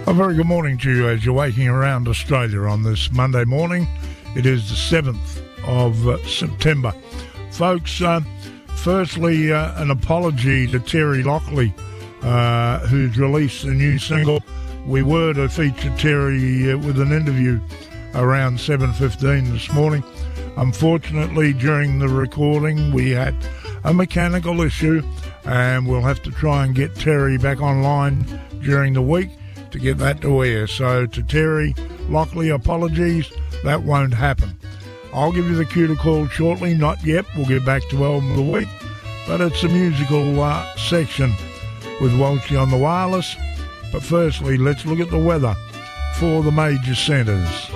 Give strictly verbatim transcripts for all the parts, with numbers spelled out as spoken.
A very good morning to you as you're waking around Australia on this Monday morning. It is the seventh of uh, September. Folks, uh, firstly, uh, an apology to Terry Lockley, uh, who's released a new single. We were to feature Terry uh, with an interview around seven fifteen this morning. Unfortunately, during the recording, we had a mechanical issue, and we'll have to try and get Terry back online during the week to get that to air. So to Terry Lockley, apologies, that won't happen. I'll give you the cue to call shortly. Not yet. We'll get back to Album of the Week, but it's a musical uh, section with Walshy on the wireless. But firstly, let's look at the weather for the major centres.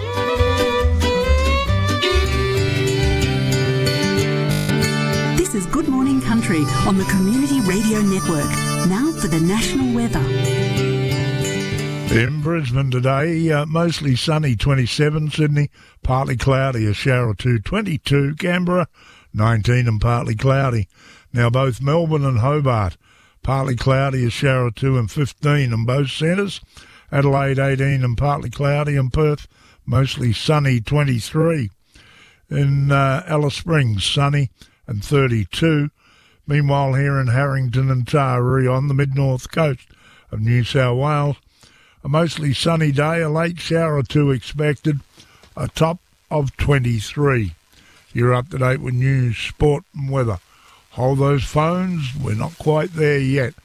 This is Good Morning Country on the Community Radio Network. Now for the national weather. In Brisbane today, uh, mostly sunny, twenty-seven. Sydney, partly cloudy, a shower or two, twenty-two. Canberra, nineteen and partly cloudy. Now both Melbourne and Hobart, partly cloudy, a shower or two, and fifteen in both centres. Adelaide, eighteen and partly cloudy. And Perth, mostly sunny, twenty-three. In uh, Alice Springs, sunny and thirty-two. Meanwhile, here in Harrington and Taree on the mid-north coast of New South Wales, a mostly sunny day, a late shower or two expected, a top of twenty-three. You're up to date with news, sport and weather. Hold those phones, we're not quite there yet.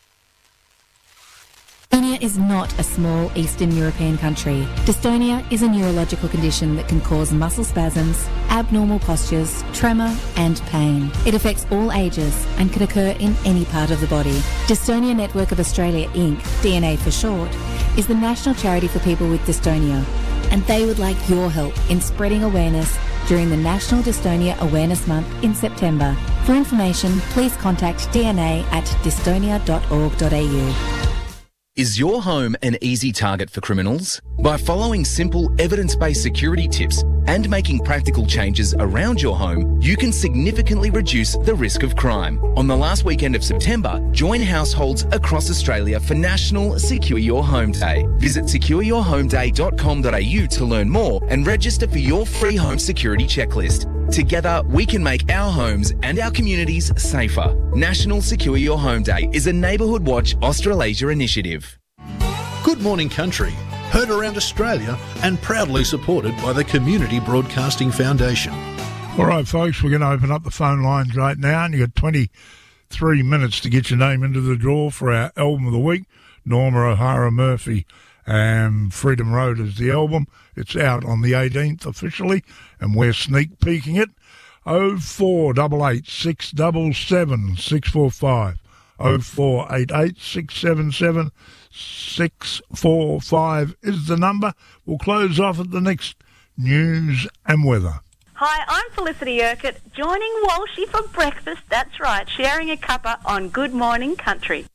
Dystonia is not a small Eastern European country. Dystonia is a neurological condition that can cause muscle spasms, abnormal postures, tremor and pain. It affects all ages and can occur in any part of the body. Dystonia Network of Australia Incorporated, D N A for short, is the national charity for people with dystonia, and they would like your help in spreading awareness during the National Dystonia Awareness Month in September. For information, please contact D N A at dystonia dot org dot a u. Is your home an easy target for criminals? By following simple evidence-based security tips and making practical changes around your home, you can significantly reduce the risk of crime. On the last weekend of September, join households across Australia for National Secure Your Home Day. Visit secure your home day dot com dot a u to learn more and register for your free home security checklist. Together, we can make our homes and our communities safer. National Secure Your Home Day is a Neighbourhood Watch Australasia initiative. Good Morning Country, heard around Australia and proudly supported by the Community Broadcasting Foundation. All right, folks, we're going to open up the phone lines right now, and you've got twenty-three minutes to get your name into the draw for our Album of the Week. Norma O'Hara Murphy and Freedom Road is the album. It's out on the eighteenth officially, and we're sneak peeking it. oh four eight eight, six seven seven, six four five. oh four eight eight, six seven seven, six four five is the number. We'll close off at the next news and weather. Hi, I'm Felicity Urquhart, joining Walshy for breakfast. That's right, sharing a cuppa on Good Morning Country.